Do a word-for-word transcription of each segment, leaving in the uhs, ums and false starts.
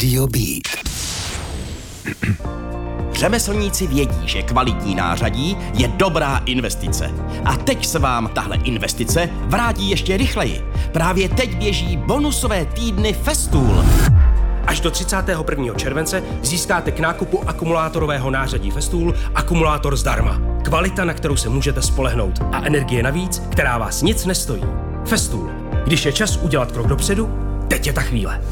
Rádio Beat. Řemeslníci vědí, že kvalitní nářadí je dobrá investice. A teď se vám tahle investice vrátí ještě rychleji. Právě teď běží bonusové týdny Festool. Až do třicátého prvního července získáte k nákupu akumulátorového nářadí Festool akumulátor zdarma. Kvalita, na kterou se můžete spolehnout. A energie navíc, která vás nic nestojí. Festool. Když je čas udělat krok dopředu, teď je ta chvíle.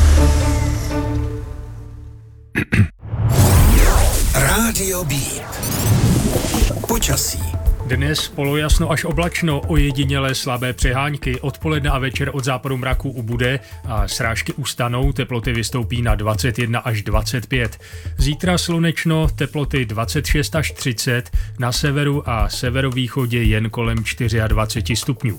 Rádio Beat. Počasí. Dnes polojasno až oblačno, ojedinělé slabé přehánky, odpoledne a večer od západu mraku ubude a srážky ustanou, teploty vystoupí na dvacet jedna až dvacet pět. Zítra slunečno, teploty dvacet šest až třicet, na severu a severovýchodě jen kolem dvacet čtyři stupňů.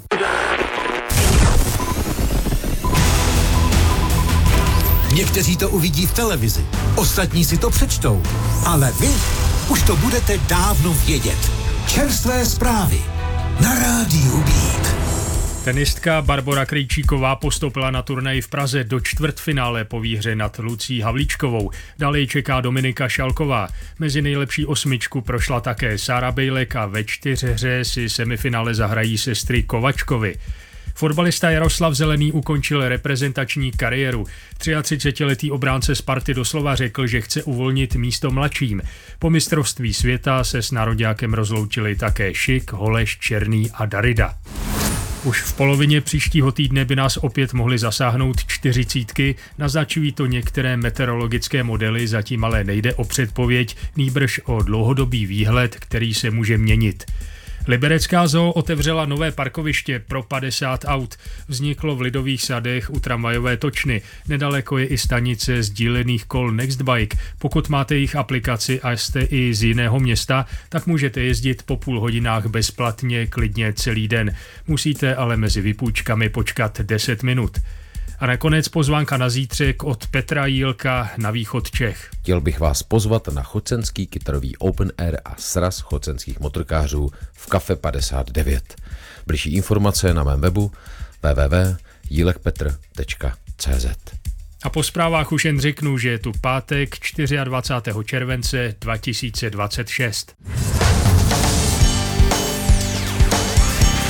Někteří to uvidí v televizi, ostatní si to přečtou, ale vy už to budete dávno vědět. Čerstvé zprávy na Rádiu Beat. Tenistka Barbora Krejčíková postoupila na turnaj v Praze do čtvrtfinále po výhře nad Lucí Havlíčkovou. Dále ji čeká Dominika Šalková. Mezi nejlepší osmičku prošla také Sára Bejlek a ve čtyřhře si semifinále zahrají sestry Kovačkovy. Fotbalista Jaroslav Zelený ukončil reprezentační kariéru. třiatřicetiletý obránce Sparty doslova řekl, že chce uvolnit místo mladším. Po mistrovství světa se s nároďákem rozloučili také Šik, Holeš, Černý a Darida. Už v polovině příštího týdne by nás opět mohly zasáhnout čtyřicítky, naznačují to některé meteorologické modely, zatím ale nejde o předpověď, nýbrž o dlouhodobý výhled, který se může měnit. Liberecká zoo otevřela nové parkoviště pro padesát aut. Vzniklo v Lidových sadech u tramvajové točny. Nedaleko je i stanice sdílených kol Nextbike. Pokud máte jejich aplikaci a jste i z jiného města, tak můžete jezdit po půl hodinách bezplatně, klidně celý den. Musíte ale mezi vypůjčkami počkat deset minut. A nakonec pozvánka na zítřek od Petra Jílka na východ Čech. Chtěl bych vás pozvat na chocenský kytarový open air a sraz chocenských motorkářů v Kafe padesát devět. Bližší informace na mém webu w w w tečka jílekpetr tečka c z. A po zprávách už jen řeknu, že je tu pátek dvacátého čtvrtého července dva tisíce dvacet šest.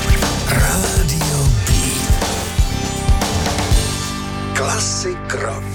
Rádio Beat. Klasik rock.